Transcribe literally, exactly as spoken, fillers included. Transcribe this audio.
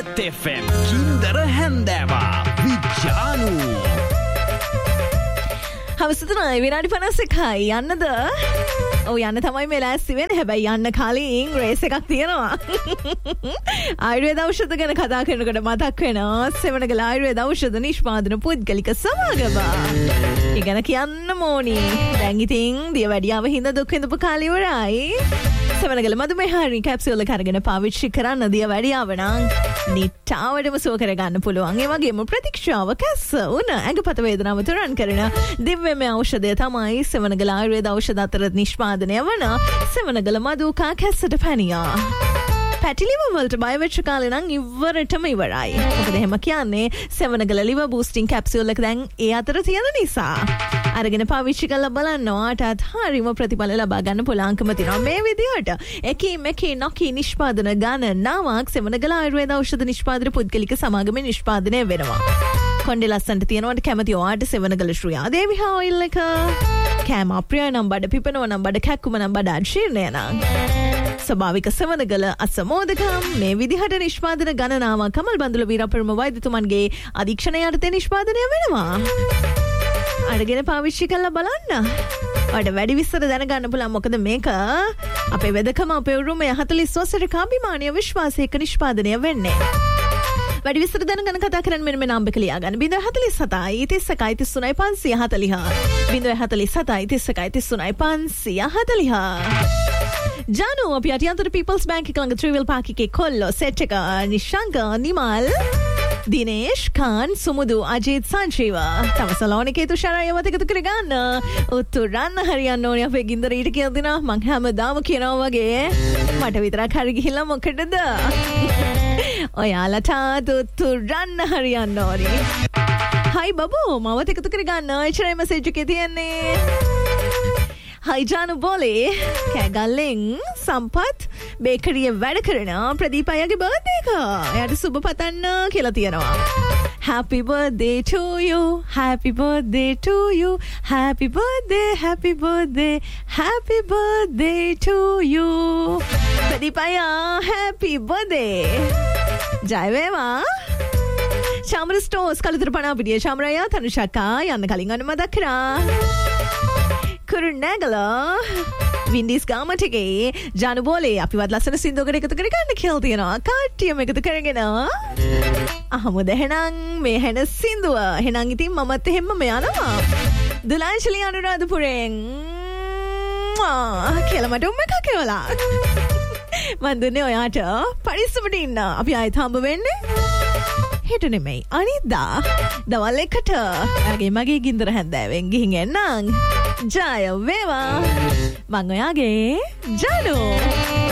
Hit F M Kinder Handava Vijanu හවසතුනයි විනාඩි පනස්සකයි යන්නද? ඔව් යන්න තමයි මේ ලෑස්ති වෙන්නේ. හැබැයි යන්න කලින් රේස් එකක් තියෙනවා. ආයුර්වේද ඖෂධ ගැන කතා කරනකොට මතක් වෙනවා සෙවණගල ආයුර්වේද ඖෂධ නිෂ්පාදන පුද්ගලික සමාගම. ඒ ගැන කියන්න ඕනි. දැන් ඉතින් දියවැඩියාව හින්දා දුක් විඳපු කාලේ ඉවරයි. සෙවණගල මధుමේහාරි කැප්සියුල් එක අරගෙන පාවිච්චි කරන්න දියවැඩියාව නම් නිට්ටාවටම සුව කරගන්න පුළුවන්. ඒ වගේම ප්‍රතික්ෂාව කැස්ස උන ඇඟපත වේදනාව තුරන් කරන දිව්‍යමය ඖෂධය තමයි සෙවණගල ආයුර්වේද ඖෂධ අතර නිෂ්පාදනය වන සෙවණගල මధుකා කැස්සට පැනියා. පැටිලිව වලට බය වෙච්ච කාලේ නම් ඉවරටම ඉවරයි. මොකද එහෙම කියන්නේ සෙවණගල liver boosting capsule එක දැන් ඒ අතර තියෙන නිසා. අරගෙන පාවිච්චි කරලා බලන්න ඔයාටත් හරිම ප්‍රතිඵල ලබා ගන්න පුළුවන්කම තියෙනවා. මේ විදිහට එකී මෙකී නොකී නිෂ්පාදන ගණනාවක් සෙවණගල ආයුර්වේද ඖෂධ නිෂ්පාදන පුද්ගලික සමාගමේ නිෂ්පාදනය වෙනවා. කොණ්ඩේ ලස්සනට තියෙනවට කැමති ඔයාට සෙවණගල ශ්‍රියා දේවි හා ඔයිල් එක කෑම අප්‍රිය නම් බඩ පිපෙනවා නම් බඩ කැක්කුම නම් බඩ අජීර්ණය නම් ස්වභාවික සෙවණගල අසමෝදකම් මේ විදිහට නිෂ්පාදන ගණනාවක් කමල් බන්දුල වීරපරම වෛද්‍යතුමන්ගේ අධීක්ෂණය යටතේ නිෂ්පාදනය වෙනවා. අරගෙන පාවිච්චි කරලා බලන්න. ඔයාලට වැඩි විස්තර දැනගන්න පුළුවන්. මොකද මේක අපේ වෙදකම අපේ උරුමය හතළිස් වසරක අභිමානීය විශ්වාසයක නිෂ්පාදනය වෙන්නේ. වැඩි විස්තර දැනගන්න කතා කරන්න මෙන්න මේ නම්බර ලියා ගන්න. zero four seven seven තිස් එකයි තිස් තුනයි පන්සිය හතළිහ. zero four seven seven තිස් එකයි තිස් තුනයි පන්සිය හතළිහ. ජානු අපි අටියන්තර පීපල්ස් බැංක් එක ළඟ ත්‍රිවිල් පාක් එකේ කොල්ලෝ සෙට් එක නිශංක නිමල් දිනේෂ් කාන් සුමුදු අජිත් සංජීව තම සලෝනිකේ තුෂාරය යවත එකතු කරගන්න උතුරන්න හරියන්න ඕනේ අපේ ගින්දර ඊට කියලා දෙනා මං හැමදාම කියනවා වගේ මට විතරක් හරි ගිහිල්ලා මොකටද ඔයාලට උතුරන්න හරියන්න ඕනේ. හයි බබෝ මවත් එකතු කරගන්න එච්චරයි මැසේජ් එකේ තියෙන්නේ. හයි ජානු බෝලේ කෑගල්ලෙන් සම්පත් බේකරිය වැඩ කරන ප්‍රදීප අයගේ බර්ත්ඩේ එක. එයාට සුබ පතන්න කියලා තියෙනවා. Happy birthday to you, happy birthday to you, happy birthday, happy birthday, happy birthday to you. Pradeep අයියා happy birthday. ජය වේවා. චාමර ස්ටෝස් කලුතර පණාපිටිය චාමර අයියා තනුෂකා යන්න කලින් අන්න මතක් කරා. කුරුණෑගල වින්ඩීස් ගාමටගේ ජානු බෝලේ අපිවත් ලස්සන සින්දුවකට එකතු කරගන්න කියලා තියෙනවා. කට්ටියම එකතු කරගෙන අහමු දැහෙනම් මේ හැන සින්දුව. එහෙනම් ඉතින් මමත් එහෙම්ම යනවා. දුලාංශලි අනුරාධපුරෙන් කියලා මට උම්ම එකක් කියලා. මන් දුන්නේ ඔයාට පරිස්සමට ඉන්න. අපි ආයෙත් හම්බ වෙන්නේ හෙට නෙමෙයි අනිද්දා දවල් එකට. ඔයාගේ මගේ ගින්දර හැන්දෑවෙන් ගිහින් එන්නම්. ජය වේවා. මං ඔයාගේ ජානු.